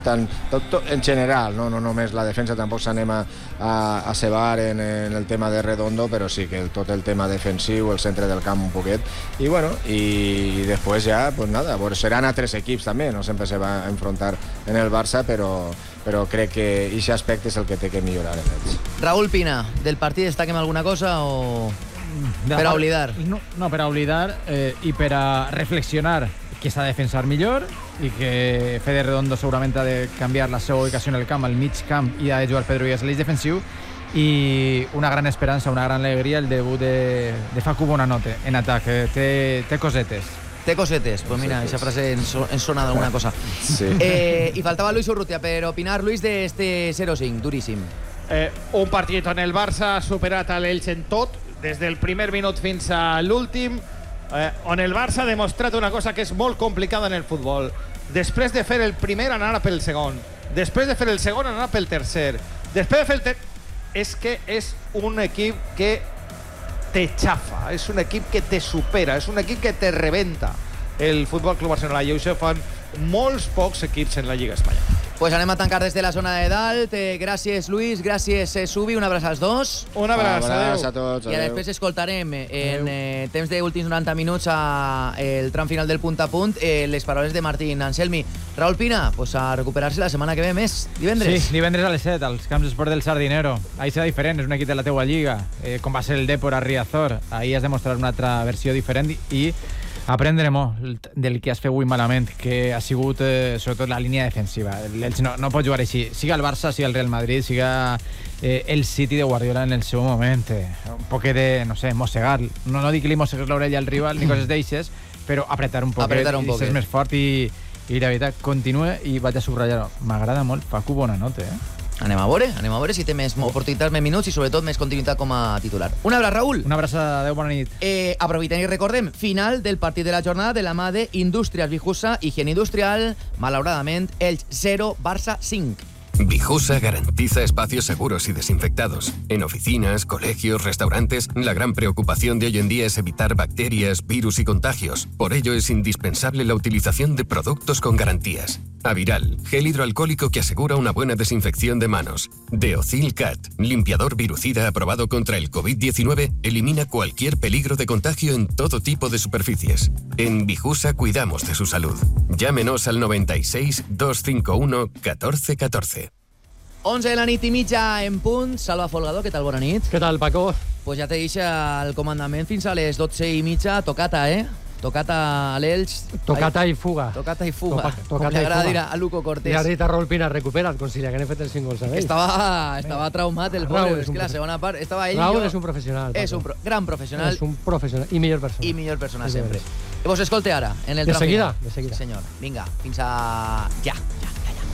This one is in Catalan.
Tot en general, no només la defensa, tampoc s'anem a cebar en el tema de Redondo, però sí que tot el tema defensiu, el centre del camp un poquet, i bueno, i després ja, pues nada, seran a 3 equips també, no sempre se va a enfrontar en el Barça, però crec que aquest aspecte és el que té que millorar en ells. Raúl Pina, del partit destaquem alguna cosa o per a oblidar? No, per a oblidar i per a reflexionar que s'ha de defensar millor i que Fede Redondo segurament ha de canviar la seva ubicació en el camp, al mig camp, i ha de jugar Pedro Villas a l'eix defensiu, i una gran esperança, una gran alegria el debut de Facu Bonanote en atac. Té cosetes. Té cosetes, pues mira, esa frase ens sona d'alguna cosa. Sí. I faltava Luis Urrutia per opinar, Luis, d'este 0-5, duríssim. Un partit on el Barça ha superat a l'Elx en tot, des del primer minut fins a l'últim, on el Barça ha demostrat una cosa que és molt complicada en el futbol. Després de fer el primer, anar pel segon. Després de fer el segon, anar pel tercer. Després de fer el tercer... És que és un equip que te xafa, és un equip que te supera, és un equip que te rebenta el Futbol Club Barcelona. I això fan molts pocs equips en la Lliga Espanyola. Pues anem a tancar des de la zona de dalt. Gràcies, Luis, gràcies, Subi, un abraç als dos. Un abraç, a tots. I després escoltarem en temps d'últims 90 minuts el tram final del punt a punt les paraules de Martín Anselmi. Raúl Pina, pues a recuperar-se la setmana que ve més, divendres. Sí, divendres a les 7, als camps d'esport del Sardinero. Ahí serà diferent, és un equip de la teua lliga, com va ser el Depor a Riazor. Ahí has de mostrar una altra versió diferent i aprendre molt del que has fet avui malament, que ha sigut sobretot la línia defensiva. L'Elx no pot jugar així, siga el Barça, siga el Real Madrid, siga el City de Guardiola en el seu moment. Un poquet de, no sé, mossegar. No dic que li mossegues l'orella al rival ni coses d'eixes, però apretar un poquet i ser més fort i la veritat, continua, i vaig a subratllar-ho. M'agrada molt Facu Bonanote, Anem a veure si té més oportunitats, més minuts i sobretot més continuïtat com a titular. Un abraç, Raúl. Una abraçada, adeu, bona nit. Aprofitem i recordem, final del partit de la jornada de la mà de Indústries Vijusa, higiene industrial, malauradament, Elx 0, Barça 5. Vijusa garantiza espacios seguros y desinfectados. En oficinas, colegios, restaurantes, la gran preocupación de hoy en día es evitar bacterias, virus y contagios. Por ello es indispensable la utilización de productos con garantías. Aviral, gel hidroalcohólico que asegura una buena desinfección de manos. Deocil Cat, limpiador virucida aprobado contra el COVID-19, elimina cualquier peligro de contagio en todo tipo de superficies. En Vijusa cuidamos de su salud. Llámenos al 96 251 14 14. 11 de la nit i mitja en punt. Salva Folgado, què tal? Bona nit. Què tal, Paco? Pues ja te deixa el comandament fins a les 12 i mitja. Tocata, Tocata a l'Elx. Tocata i fuga. Tocata i fuga. Com Tocata li i agrada fuga. dir a Luco Cortés. I ha dit a Raúl Pina, recupera't, com si li hagués fet els 5 gols a ell. Estava traumat el pobre. És que la segona part estava ell i jo. Raúl és un professional. És un gran professional. És un professional. I millor persona. I millor persona sempre. I vos escolte ara, en el de tram seguida, final. de seguida. Sí, senyor. Vinga, fins a ja.